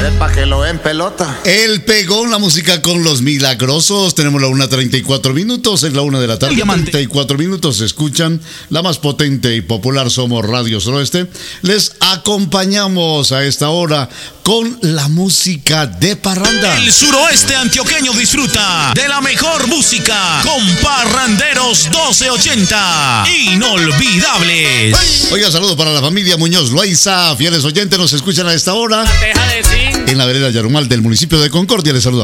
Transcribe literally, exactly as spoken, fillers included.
Para que lo en pelota. El Pegón, la música con los Milagrosos. Tenemos la una treinta y cuatro minutos, es la una de la tarde. treinta y cuatro minutos, escuchan la más potente y popular, somos Radio Suroeste. Les acompañamos a esta hora con la música de parranda. El suroeste antioqueño disfruta de la mejor música con Parranderos doce ochenta. Inolvidables. Oiga, saludo para la familia Muñoz Loaiza, fieles oyentes, nos escuchan a esta hora. En la vereda Yarumal del municipio de Concordia, les saluda